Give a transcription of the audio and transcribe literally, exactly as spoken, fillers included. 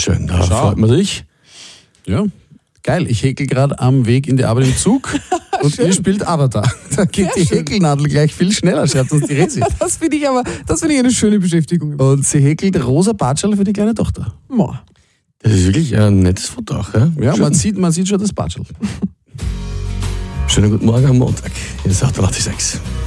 schön. Da Schau. freut man sich. Ja. Geil, ich häkel gerade am Weg in die Arbeit im Zug und ihr spielt Avatar. Da geht Sehr die schön. Häkelnadel gleich viel schneller, schreibt uns die Resi. Das finde ich aber, das finde ich eine schöne Beschäftigung. Und sie häkelt rosa Batschel für die kleine Tochter. Mo. Das ist wirklich ein nettes Foto auch. Ja, Ja, Schön. man sieht, man sieht schon das Batschel. Schönen guten Morgen am Montag. Hier ist achtundachtzig Komma sechs.